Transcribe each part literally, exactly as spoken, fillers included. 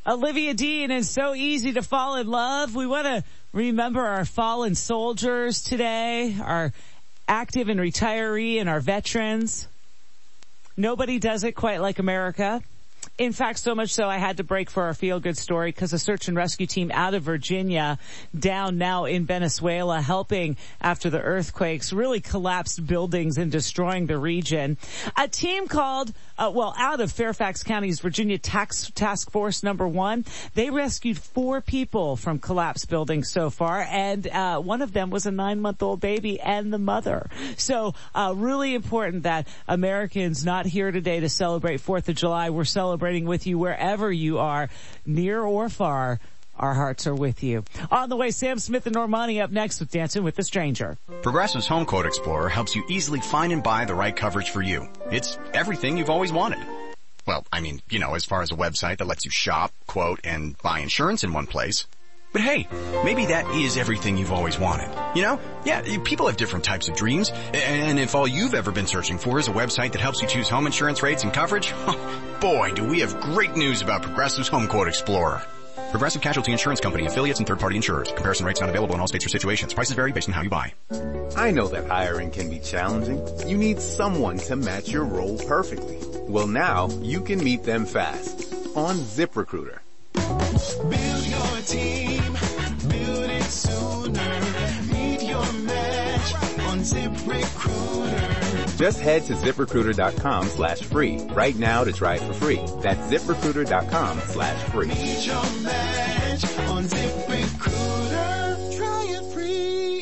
Olivia Dean is So Easy to Fall in Love. We want to remember our fallen soldiers today, our active and retiree and our veterans. Nobody does it quite like America. In fact, so much so I had to break for our feel-good story because a search and rescue team out of Virginia, down now in Venezuela, helping after the earthquakes, really collapsed buildings and destroying the region. A team called, uh, well, out of Fairfax County's Virginia Tax, Task Force Number One, they rescued four people from collapsed buildings so far, and uh, one of them was a nine-month-old baby and the mother. So uh, really important that Americans not here today to celebrate fourth of July. We're celebrating with you wherever you are, near or far. Our hearts are with you. On the way, Sam Smith and Normani up next with Dancing with the Stranger. Progressive's Home Quote Explorer helps you easily find and buy the right coverage for you. It's everything you've always wanted. Well, I mean, you know, as far as a website that lets you shop, quote, and buy insurance in one place. But hey, maybe that is everything you've always wanted. You know? Yeah, people have different types of dreams. And if all you've ever been searching for is a website that helps you choose home insurance rates and coverage, boy, do we have great news about Progressive's Home Quote Explorer. Progressive Casualty Insurance Company, affiliates, and third-party insurers. Comparison rates not available in all states or situations. Prices vary based on how you buy. I know that hiring can be challenging. You need someone to match your role perfectly. Well, now you can meet them fast on ZipRecruiter. Build your team, build it sooner. Meet your match on ZipRecruiter. Just head to ZipRecruiter.com slash free right now to try it for free. That's ZipRecruiter.com slash free. Meet your match on ZipRecruiter. Try it free.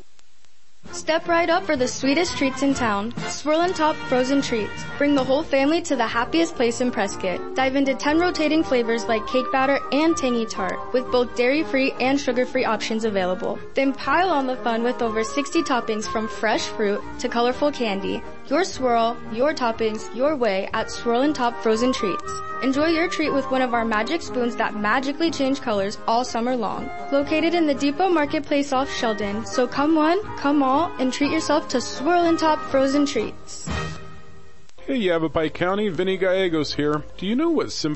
Step right up for the sweetest treats in town. Swirl Top Frozen Treats. Bring the whole family to the happiest place in Prescott. Dive into ten rotating flavors like cake batter and tangy tart, with both dairy-free and sugar-free options available. Then pile on the fun with over sixty toppings from fresh fruit to colorful candy. Your swirl, your toppings, your way at Swirl Top Frozen Treats. Enjoy your treat with one of our magic spoons that magically change colors all summer long. Located in the Depot Marketplace off Sheldon, so come one, come all, and treat yourself to Swirl Top Frozen Treats. Hey, Yavapai County, Vinny Gallegos here. Do you know what Simple